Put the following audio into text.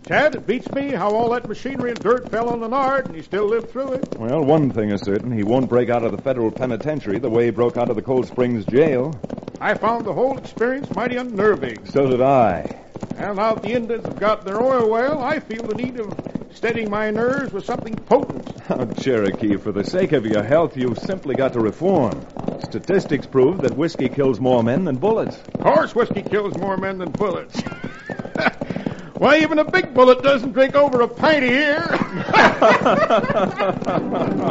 Chad, it beats me how all that machinery and dirt fell on the Nard and he still lived through it. Well, one thing is certain. He won't break out of the federal penitentiary the way he broke out of the Cold Springs jail. I found the whole experience mighty unnerving. So did I. And now that the Indians have got their oil well, I feel the need of steadying my nerves with something potent. Oh, Cherokee, for the sake of your health, you've simply got to reform. Statistics prove that whiskey kills more men than bullets. Of course whiskey kills more men than bullets. Why, even a big bullet doesn't drink over a pint a year.